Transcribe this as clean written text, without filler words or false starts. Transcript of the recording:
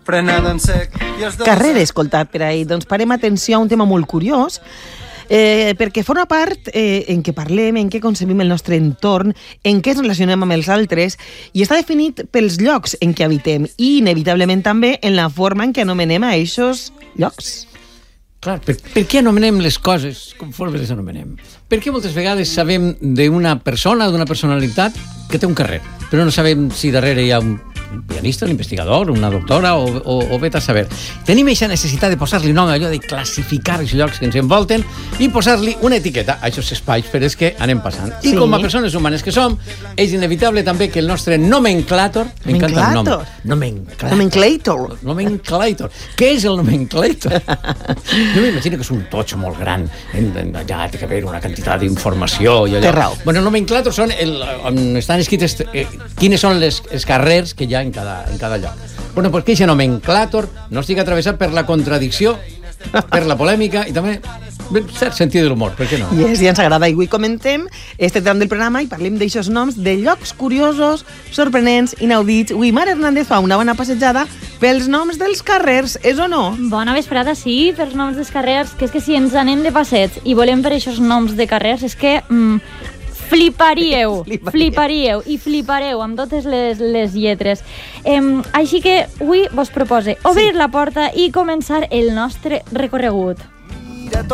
frenada en sec. Carrer escoltat per ahir. Doncs parem atenció a un tema molt curiós, perquè forma part en què parlem, en què concebim el nostre entorn, en què ens relacionem amb els altres, i està definit pels llocs en què habitem i, inevitablement, també en la forma en què anomenem a aquests llocs. Clar, per què anomenem les coses conforme les anomenem? Perquè moltes vegades sabem d'una persona, d'una personalitat que té un carrer, però no sabem si darrere hi ha un pianista, un investigador, una doctora o vet a saber. Tenim aquesta necessitat de posar-li nom a allò, de classificar els llocs que ens envolten i posar-li una etiqueta a aquests espais per els que anem passant. I com a persones humanes que som, és inevitable també que el nostre nomenclàtor... M'encanta el nom. Nomenclàtor. Què és el nomenclàtor? Jo m'imagino que és un totxo molt gran. Allà té que haver una quantitat d'informació i allò. Té raó. Bueno, el nomenclàtor són on estan escrits quines són els carrers que hi ha en cada lloc. Bueno, pues que aquest nomenclàtor no estigui atravessat per la contradicció, per la polèmica i també cert sentit de l'humor, per què no? Yes, ja ens agrada. I avui comentem este tram del programa i parlem d'aixòs noms de llocs curiosos, sorprenents, inaudits. Avui Mar Hernández fa una bona passejada pels noms dels carrers, és o no? Bona vesprada, sí, pels noms dels carrers, que és que si ens anem de passeig i volem per aquests noms de carrers, és que... Fliparíeu i flipareu amb totes les lletres. Així que avui vos propose obrir la porta i començar el nostre recorregut.